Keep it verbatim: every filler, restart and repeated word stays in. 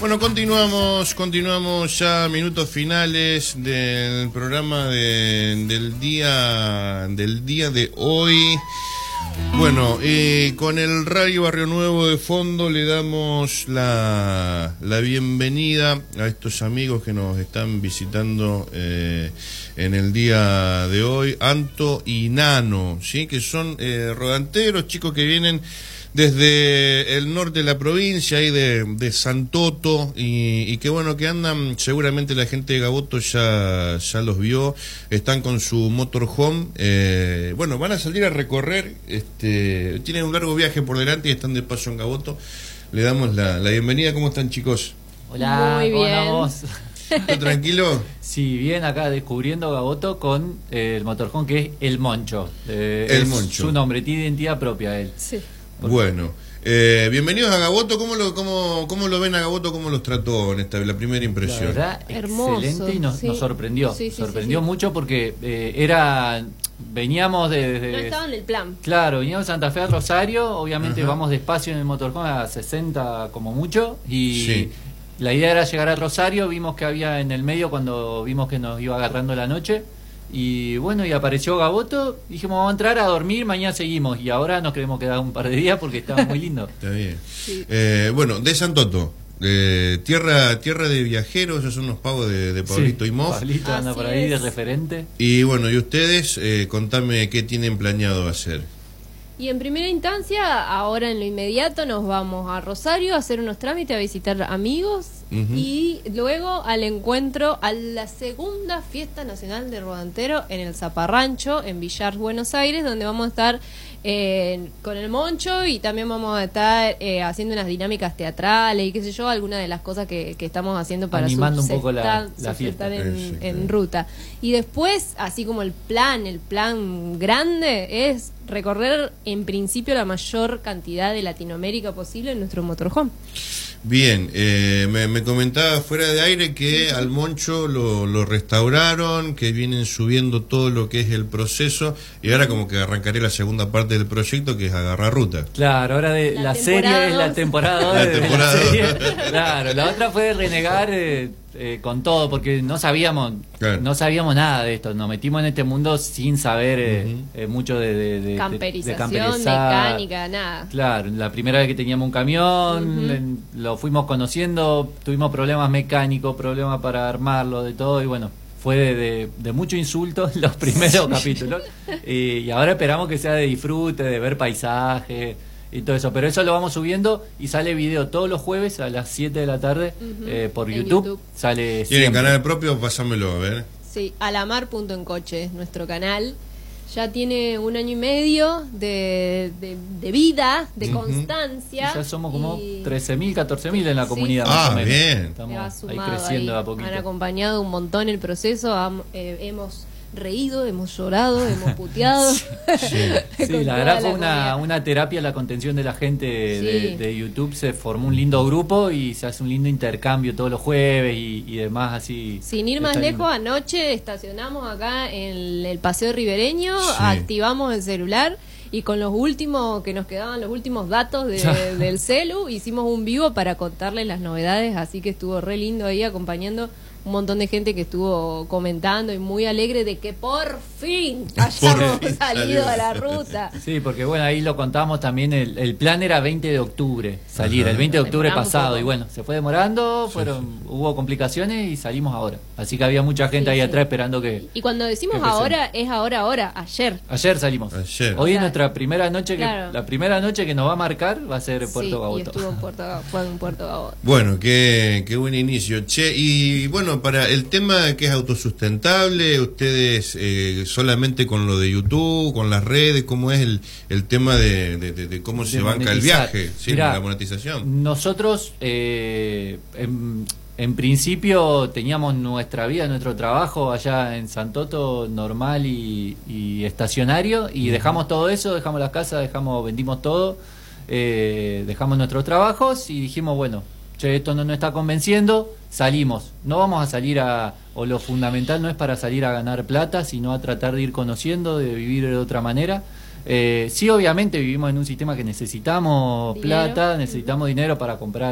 Bueno, continuamos, continuamos ya minutos finales del programa de, del día del día de hoy. Bueno, eh, con el Radio Barrio Nuevo de fondo le damos la, la bienvenida a estos amigos que nos están visitando eh, en el día de hoy, Anto y Nano, ¿sí? Que son eh, rodanteros, chicos que vienen desde el norte de la provincia, ahí de, de Santoto, y, y que bueno, que andan, seguramente la gente de Gaboto ya, ya los vio, están con su motorhome, eh, bueno, van a salir a recorrer, este, tienen un largo viaje por delante y están de paso en Gaboto. Le damos la, la bienvenida. ¿Cómo están, chicos? Hola, muy ¿cómo bien. andamos? ¿Todo tranquilo? Sí, bien, acá descubriendo Gaboto con eh, el motorhome que es El Moncho. Eh, El es Moncho. Su nombre, tiene identidad propia él. Sí. Bueno, eh, bienvenidos a Gaboto. ¿Cómo lo, cómo, cómo lo ven a Gaboto? ¿Cómo los trató en esta la primera impresión? La verdad, Hermoso, excelente y nos, sí. nos sorprendió. Sí, sí, sorprendió sí, sí. mucho porque eh, era... Veníamos de, de- No estaba en el plan. Claro, veníamos de Santa Fe a Rosario, obviamente Ajá. vamos despacio en el motorhome a sesenta como mucho y Sí. la idea era llegar a Rosario, vimos que había en el medio cuando vimos que nos iba agarrando la noche y bueno, y apareció Gaboto, dijimos vamos a entrar a dormir, mañana seguimos y ahora nos queremos quedar un par de días porque estaba muy lindo. Está bien. Sí. Eh, bueno, de Santoto, eh, tierra tierra de viajeros, esos son los pagos de, de Pablito Sí, y Moff. Pablito anda Así por ahí de es. referente. Y bueno, y ustedes, eh, contame qué tienen planeado hacer. Y en primera instancia, ahora en lo inmediato, nos vamos a Rosario a hacer unos trámites, a visitar amigos Ujú. y luego al encuentro a la segunda Fiesta Nacional de Rodantero en el Zaparrancho, en Villar, Buenos Aires, donde vamos a estar eh, con el Moncho y también vamos a estar eh, haciendo unas dinámicas teatrales y qué sé yo, algunas de las cosas que, que estamos haciendo para Animando un poco la- subsistar- la fiesta. subsistar en, Eso, en claro. ruta. Y después, así como el plan, el plan grande es recorrer en principio la mayor cantidad de Latinoamérica posible en nuestro motorhome. Bien, eh, me, me comentaba fuera de aire que al Moncho lo, lo restauraron, que vienen subiendo todo lo que es el proceso y ahora como que arrancaré la segunda parte del proyecto, que es agarrar ruta. Claro, ahora de La la, temporada serie es la dos. temporada dos La de- de la temporada dos. serie. Claro, la otra fue renegar eh, eh, con todo porque no sabíamos Claro. no sabíamos nada de esto, nos metimos en este mundo sin saber eh, Ujú. eh, mucho de, de, de- de- de Camperización, camperizar. mecánica, nada. Claro, la primera vez que teníamos un camión, Ujú. en- lo fuimos conociendo, tuvimos problemas mecánicos, problemas para armarlo, de todo, y bueno, fue de, de- de mucho insulto en los primeros capítulos. Y, y ahora esperamos que sea de disfrute, de ver paisaje y todo eso. Pero eso lo vamos subiendo y sale video todos los jueves a las siete de la tarde Ujú. eh, por En YouTube. YouTube. Sale ¿Tienen siempre. canal propio? Pásamelo, a ver. Sí, alamar punto en coche es nuestro canal. Ya tiene un año y medio de, de, de vida, de Ujú. constancia. Y ya somos como y trece mil, catorce mil en la Sí. comunidad. Ah, más o menos. bien. se Estamos ha ahí sumado creciendo ahí. de a poquito. Han acompañado un montón el proceso, ham- eh, hemos reído, hemos llorado, hemos puteado. Sí. Sí, Con la toda verdad fue la una, comunidad. una terapia la contención de la gente de, Sí. de YouTube. Se formó un lindo grupo y se hace un lindo intercambio todos los jueves y, y demás así. Sin ir más Está lejos, lindo. anoche estacionamos acá en el Paseo Ribereño, Sí. activamos el celular y con los últimos, que nos quedaban los últimos datos de- del celu, hicimos un vivo para contarles las novedades, así que estuvo re lindo ahí acompañando un montón de gente que estuvo comentando y muy alegre de que por fin hayamos fin salido salió. a la ruta. Sí, porque bueno, ahí lo contamos también, el, el plan era veinte de octubre salir, Ajá. el veinte de octubre Demoramos un pasado poco. y bueno, se fue demorando, fueron hubo complicaciones y salimos ahora. Así que había mucha gente Sí, ahí sí. atrás esperando que... Y cuando decimos Empecemos. ahora, es ahora, ahora, ayer. Ayer salimos. Ayer. Hoy es Claro. nuestra primera noche, que Claro. la primera noche que nos va a marcar va a ser Puerto Sí, y Gaboto. estuvo en Puerto Gaboto, fue en Puerto Gaboto. Bueno, qué, qué buen inicio. Che, y bueno, para el tema que es autosustentable, ustedes eh, solamente con lo de YouTube, con las redes, ¿cómo es el, el tema de, de- de- de cómo De se banca el monetizar. viaje? Sí, Mirá, la monetización. Nosotros, eh, en, en principio, teníamos nuestra vida, nuestro trabajo allá en Santoto, normal y, y estacionario, y dejamos todo eso, dejamos las casas, dejamos, vendimos todo, eh, dejamos nuestros trabajos y dijimos, bueno, che, esto no nos está convenciendo, salimos. No vamos a salir a, o lo fundamental no es para salir a ganar plata, sino a tratar de ir conociendo, de vivir de otra manera. Eh, sí, obviamente vivimos en un sistema que necesitamos Dinero. plata, necesitamos dinero para comprar